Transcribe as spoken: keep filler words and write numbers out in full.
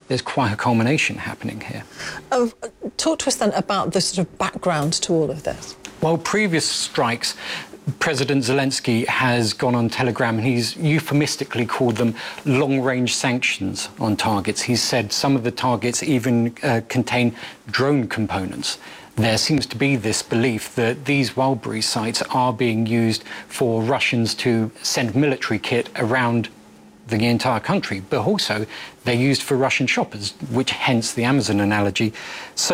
there's quite a culmination happening here. Uh, talk to us then about the sort of background to all of this. Well, previous strikes, President Zelensky has gone on Telegram and he's euphemistically called them long-range sanctions on targets. He's said some of the targets even uh, contain drone components. There seems to be this belief that these Wildberries sites are being used for Russians to send military kit around the entire country, but also they're used for Russian shoppers, which hence the Amazon analogy. So